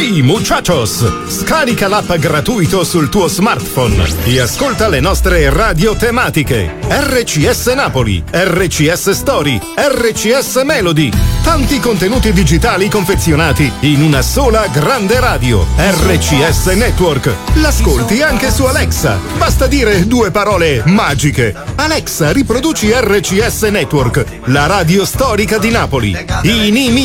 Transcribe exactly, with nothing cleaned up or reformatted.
Hey muchachos, scarica l'app gratuito sul tuo smartphone e ascolta le nostre radio tematiche. R C S Napoli, R C S Story, R C S Melody. Tanti contenuti digitali confezionati in una sola grande radio. R C S Network. L'ascolti anche su Alexa. Basta dire due parole magiche. Alexa, riproduci R C S Network, la radio storica di Napoli. I